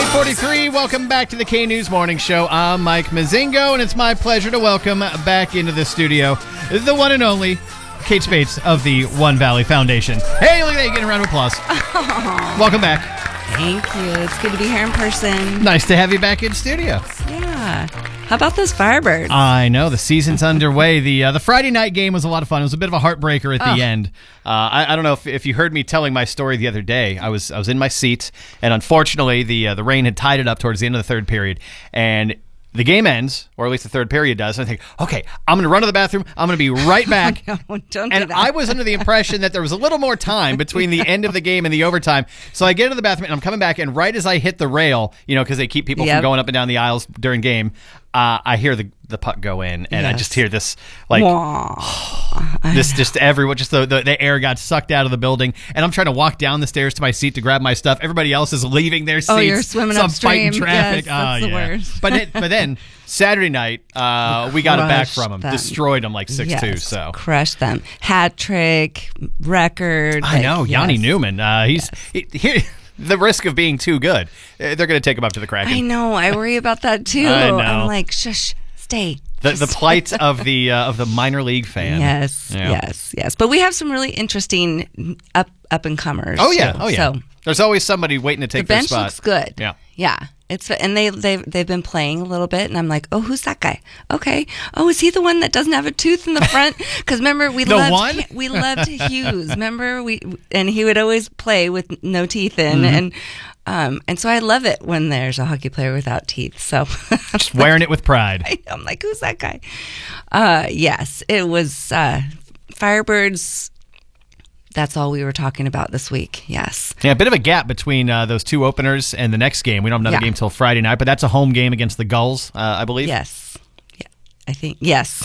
8:43, welcome back to the K-News Morning Show. I'm Mike Mazingo, and it's my pleasure to welcome back into the studio the one and only Kate Spates of the One Valley Foundation. Hey, look at that, you're getting a round of applause. Aww. Welcome back. Thank you. It's good to be here in person. Nice to have you back in studio. Yeah. How about those Firebirds? I know, the season's underway. The Friday night game was a lot of fun. It was a bit of a heartbreaker at the end. I don't know if you heard me telling my story the other day. I was in my seat, and unfortunately, the rain had tied it up towards the end of the third period, and the game ends, or at least the third period does, and I think, okay, I'm going to run to the bathroom. I'm going to be right back. No, don't do and that. I was under the impression that there was a little more time between the end of the game and the overtime. So I get into the bathroom, and I'm coming back, and right as I hit the rail, because they keep people from going up and down the aisles during game, I hear the puck go in, and I just hear this, like, the air got sucked out of the building, and I'm trying to walk down the stairs to my seat to grab my stuff. Everybody else is leaving their seats. Oh, you're swimming upstream. Fighting traffic. Yes, that's the worst. But then Saturday night, we got it back from them. Destroyed them like 6-2. So crushed them. Hat trick, record. I know. Yanni Newman. The risk of being too good, they're going to take him up to the Kraken. I know. I worry about that too. I know. I'm like, shush, stay. The plight of the minor league fan. Yes. But we have some really interesting up and comers. Oh yeah. So there's always somebody waiting to take their spot. The bench looks good. Yeah. And they've been playing a little bit, and I'm like, oh, who's that guy? Okay. Oh, is he the one that doesn't have a tooth in the front? Because remember, we loved Hughes. Remember, and he would always play with no teeth in, and so I love it when there's a hockey player without teeth. So just wearing it with pride. I'm like, who's that guy? Yes, it was Firebirds. That's all we were talking about this week. Yes. Yeah, a bit of a gap between those two openers and the next game. We don't have another game till Friday night, but that's a home game against the Gulls, I believe. Yes. Yeah. I think yes.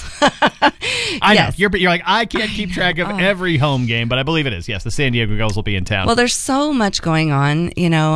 I know. You're like, I can't keep track of every home game, but I believe it is. Yes, the San Diego Gulls will be in town. Well, there's so much going on.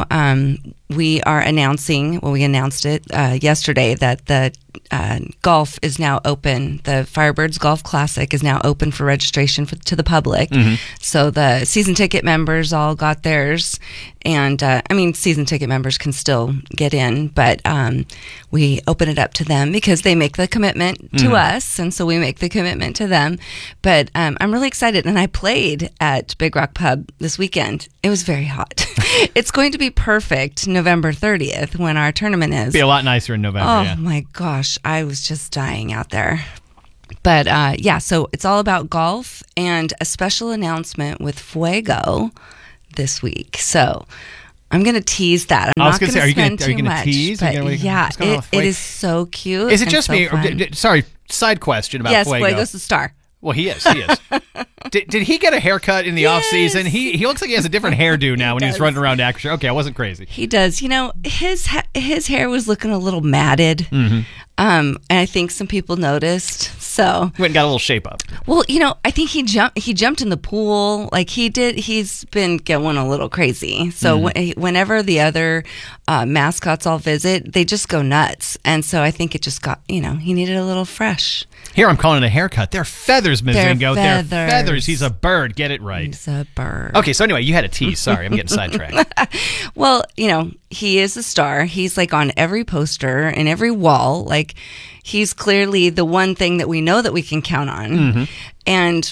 We are announcing. Well, we announced it yesterday that the golf is now open. The Firebirds Golf Classic is now open for registration to the public. So the season ticket members all got theirs. And, season ticket members can still get in, but we open it up to them because they make the commitment to us, and so we make the commitment to them. But I'm really excited, and I played at Big Rock Pub this weekend. It was very hot. It's going to be perfect November 30th when our tournament is. Be a lot nicer in November. Oh, my gosh. I was just dying out there. But, so it's all about golf and a special announcement with Fuego this week. So I'm going to tease that. I'm not going to spend too much. Tease? But it is so cute. Is it just me? Sorry, side question about Fuego. Yes, Fuego's the star. Well, he is. Did he get a haircut in the off season? He looks like he has a different hairdo now when he's running around Acrisure. Okay, I wasn't crazy. He does. His hair was looking a little matted. And I think some people noticed. So went and got a little shape up. Well, I think he jumped in the pool like he did. He's been going a little crazy. So whenever the other mascots all visit, they just go nuts. And so I think it just got, he needed a little fresh. Here I'm calling it a haircut. They're feathers, Mazingo. They're feathers. He's a bird. Get it right. He's a bird. Okay, so anyway, you had a tease. Sorry, I'm getting sidetracked. Well, he is a star. He's like on every poster and every wall. Like he's clearly the one thing that we know that we can count on. And,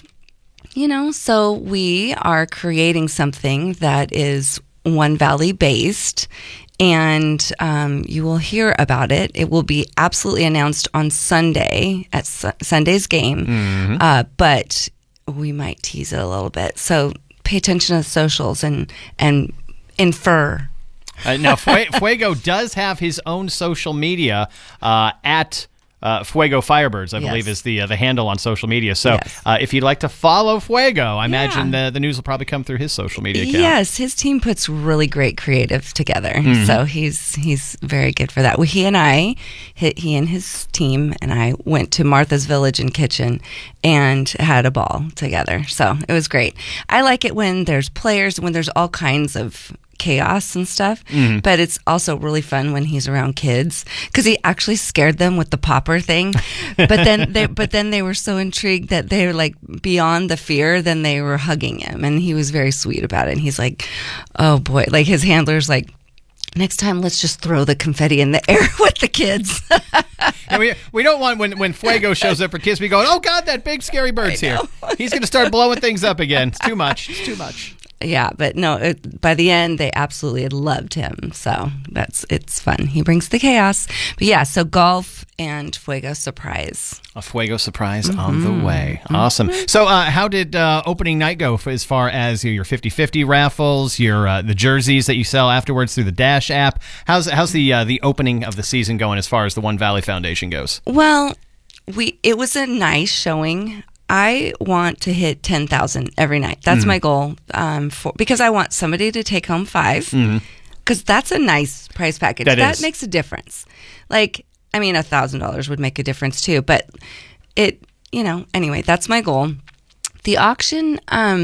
so we are creating something that is One Valley based. And you will hear about it. It will be absolutely announced on Sunday at Sunday's game. But we might tease it a little bit. So pay attention to the socials and infer. Now, Fuego does have his own social media at Fuego Firebirds, I believe, is the handle on social media. So if you'd like to follow Fuego, I imagine the news will probably come through his social media account. Yes, his team puts really great creative together. So he's very good for that. Well, he and his team and I went to Martha's Village and Kitchen and had a ball together. So it was great. I like it when there's players, when there's all kinds of chaos and stuff, but it's also really fun when he's around kids because he actually scared them with the popper thing. But then they were so intrigued that they were like beyond the fear. Then they were hugging him, and he was very sweet about it. And he's like, "Oh boy!" Like his handler's like, next time, let's just throw the confetti in the air with the kids. And we don't want when Fuego shows up for Kiss Me going, oh, God, that big scary bird's here. He's going to start blowing things up again. It's too much. It's too much. Yeah, but no, by the end, they absolutely loved him. So it's fun. He brings the chaos. But yeah, so golf and Fuego surprise. A Fuego surprise on the way. Awesome. So how did opening night go as far as your 50-50 raffles, your the jerseys that you sell afterwards through the Dash app? How's the opening of the season going as far as the One Valley Foundation goes? Well, it was a nice showing. I want to hit 10,000 every night. That's my goal. Because I want somebody to take home 5. Because that's a nice prize package. That makes a difference. Like, I mean, $1,000 would make a difference too. But anyway, that's my goal. The auction,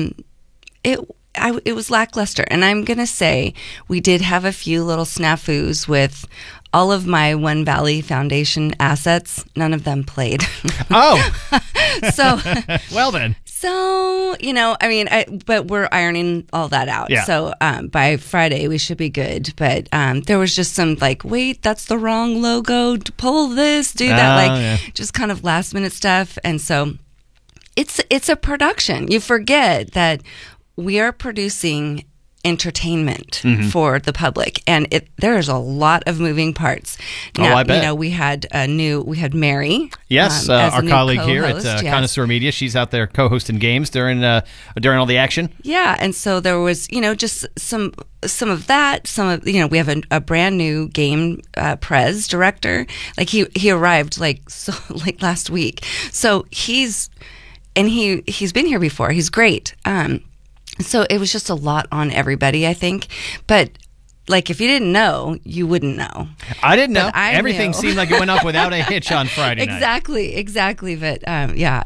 it was lackluster. And I'm going to say we did have a few little snafus with all of my One Valley Foundation assets. None of them played. Oh. So. Well then. So, but we're ironing all that out. Yeah. So by Friday, we should be good. But there was just some wait, that's the wrong logo. Pull this, do that. Just kind of last minute stuff. And so it's a production. You forget that we are producing entertainment for the public, and there's a lot of moving parts. Now, I bet. We had Mary. Yes, our colleague here at Connoisseur Media. She's out there co-hosting games during all the action. Yeah, and so there was just some of that. We have a brand new game prez director. He arrived last week, so he's been here before. He's great. So it was just a lot on everybody, I think. But if you didn't know, you wouldn't know. I didn't know. Everything seemed like it went off without a hitch on Friday night. Exactly. But I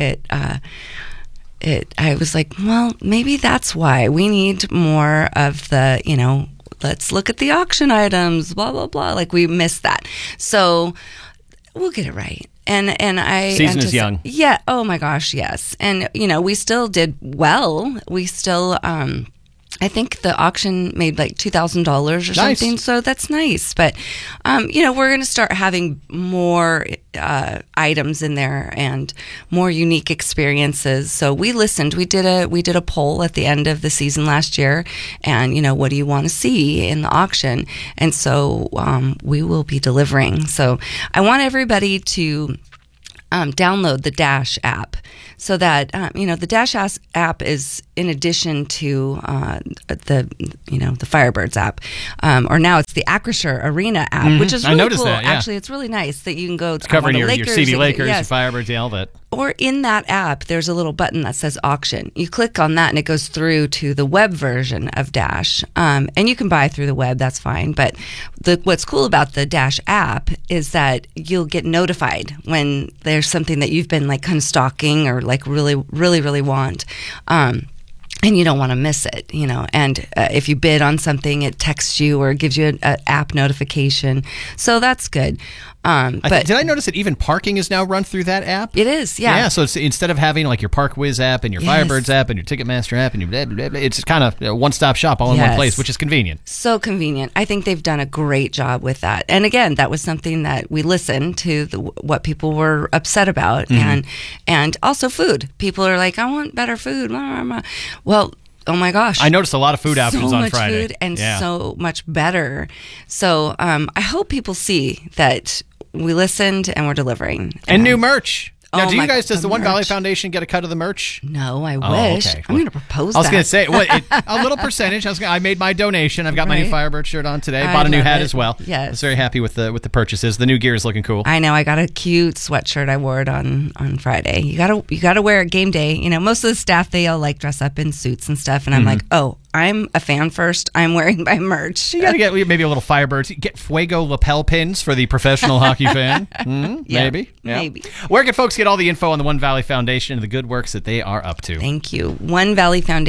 was like, well, maybe that's why we need more of the, let's look at the auction items, blah, blah, blah. We missed that. So we'll get it right. And season is young. Yeah. Oh my gosh. Yes. And we still did well. We still, I think the auction made $2,000 or something. So that's nice. But, we're going to start having more items in there and more unique experiences. So we listened. We did a poll at the end of the season last year, and what do you want to see in the auction? And so we will be delivering. So I want everybody to download the Dash app, so that the Dash app is in addition to the Firebirds app, or now it's the Acrisure Arena app, which is really cool. That, yeah. Actually, it's really nice that you can go. It's covering your CB Lakers, yes. your Firebirds, all that. Or in that app, there's a little button that says auction. You click on that and it goes through to the web version of Dash. And you can buy through the web, that's fine. But what's cool about the Dash app is that you'll get notified when there's something that you've been kind of stalking or really, really, really want. And you don't want to miss it, and if you bid on something, it texts you or gives you an app notification. So that's good. But did I notice that even parking is now run through that app? It is, yeah. Yeah, so it's, instead of having your ParkWiz app and your Firebirds app and your Ticketmaster app and your blah, blah, blah, it's kind of a one-stop shop all in one place, which is convenient. So convenient. I think they've done a great job with that. And again, that was something that we listened to what people were upset about, and also food. People are like, I want better food. Well, oh my gosh. I noticed a lot of food options on Friday. So much food and so much better. So I hope people see that we listened and we're delivering. And new merch. Now, does the One merch. Valley Foundation get a cut of the merch? No, I wish. Okay. I'm going to propose that. I was going to say, a little percentage. I made my donation. I've got my new Firebird shirt on today. Bought a new hat as well. Yes. I was very happy with the purchases. The new gear is looking cool. I know. I got a cute sweatshirt. I wore it on Friday. You gotta wear it game day. Most of the staff, they all dress up in suits and stuff. And I'm like, oh, I'm a fan first. I'm wearing my merch. You got to get maybe a little Firebirds. Get Fuego lapel pins for the professional hockey fan. Maybe. Yeah. Maybe. Where can folks get all the info on the One Valley Foundation and the good works that they are up to? Thank you.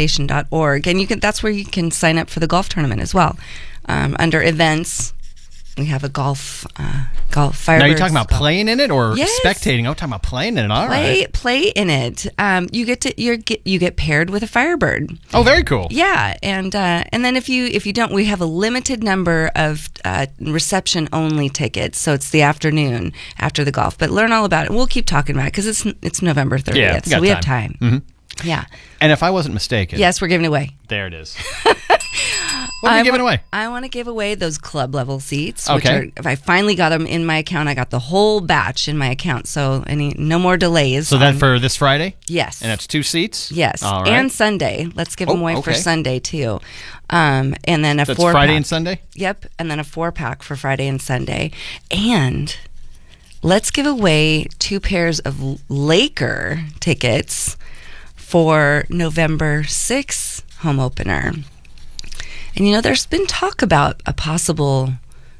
OneValleyFoundation.org. And that's where you can sign up for the golf tournament as well. Under events, We have a golf Firebirds. Now, you're talking about playing in it or Yes. spectating? I'm talking about playing in it. All right. Play in it. You get paired with a Firebird. Oh, very cool. Yeah, and then if you don't, we have a limited number of reception only tickets, so it's the afternoon after the golf. But learn all about it. We'll keep talking about it because it's November 30th, Yeah, so we have time. Mm-hmm. Yeah. And if I wasn't mistaken, Yes, we're giving away. there it is. What are you giving away? I want to give away those club level seats. Okay. Which if I finally got them in my account, I got the whole batch in my account. So no more delays. So that for this Friday? Yes. And that's 2 seats? Yes. All right. And Sunday. Let's give them away for okay. Sunday too. And then a That's 4-pack. Friday and Sunday? Yep. And then a 4-pack for Friday and Sunday. And let's give away 2 pairs of Laker tickets for November 6th home opener. And there's been talk about a possible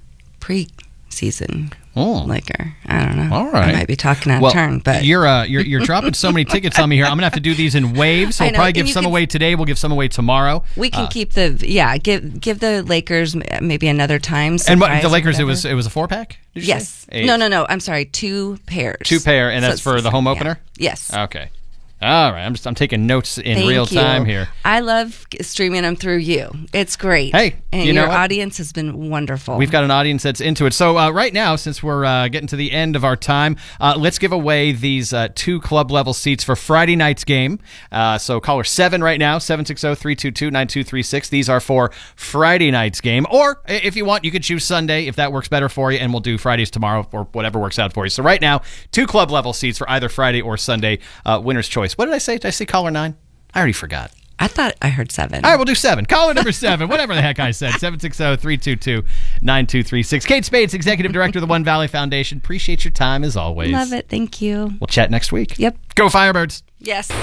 pre-season Laker. I don't know. All right. I might be talking out of turn, but you're dropping so many tickets on me here. I'm gonna have to do these in waves. So I we'll know, probably and give you some can- away today. We'll give some away tomorrow. we can keep the give the Lakers maybe another time. And what surprise the or Lakers? It whatever. was a 4-pack. Did you Yes. say? No. I'm sorry. 2 pairs. 2 pair, and So that's for the home yeah. opener. Yes. Okay. All right. I'm taking notes in Thank real you. time here. I love streaming them through you. It's great. Hey, and you know your what? audience has been wonderful. We've got an audience that's into it. So right now, since we're getting to the end of our time, let's give away these 2 club level seats for Friday night's game. So caller 7 right now, 760-322-9236. These are for Friday night's game. Or if you want, you could choose Sunday if that works better for you, and we'll do Fridays tomorrow or whatever works out for you. So right now, 2 club level seats for either Friday or Sunday. Winner's choice. What did I say? Did I say caller 9? I already forgot. I thought I heard 7. All right, we'll do 7. Caller number 7, whatever the heck I said. 760-322-9236. Kate Spades, Executive Director of the One Valley Foundation. Appreciate your time as always. Love it. Thank you. We'll chat next week. Yep. Go Firebirds. Yes.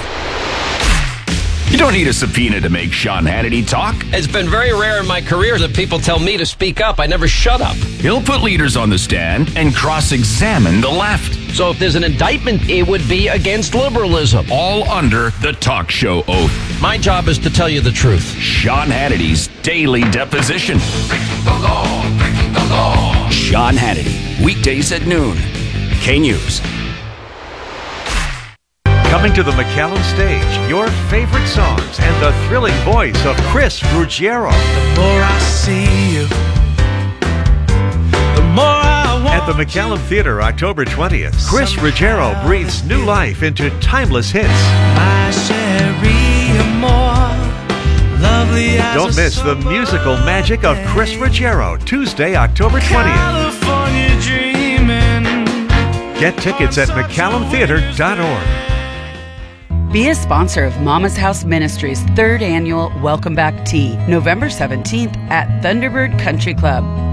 You don't need a subpoena to make Sean Hannity talk. It's been very rare in my career that people tell me to speak up. I never shut up. He'll put leaders on the stand and cross-examine the left. So if there's an indictment, it would be against liberalism. All under the talk show oath. My job is to tell you the truth. Sean Hannity's Daily Deposition. Breaking the law, breaking the law. Sean Hannity, weekdays at noon. K-News. Coming to the McAllen stage, your favorite songs and the thrilling voice of Chris Ruggiero. The more I see you, the more I want. At the McAllen Theater, October 20th, Chris Ruggiero breathes new life into timeless hits. My Sherry, you're more lovely as Don't a miss the summer musical magic of Chris day. Ruggiero, Tuesday, October 20th. California dreaming. Get tickets at McAllenTheater.org. Be a sponsor of Mama's House Ministries' 3rd annual Welcome Back Tea, November 17th at Thunderbird Country Club.